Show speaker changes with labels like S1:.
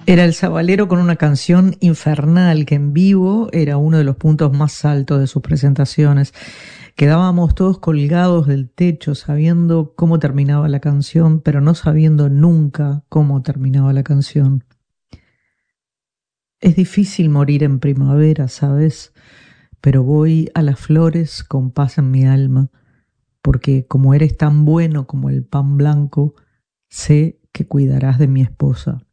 S1: Era el Sabalero con una canción infernal que en vivo era uno de los puntos más altos de sus presentaciones. Quedábamos todos colgados del techo sabiendo cómo terminaba la canción, pero no sabiendo nunca cómo terminaba la canción. Es difícil morir en primavera, ¿sabes? Pero voy a las flores con paz en mi alma, porque como eres tan bueno como el pan blanco, sé que cuidarás de mi esposa.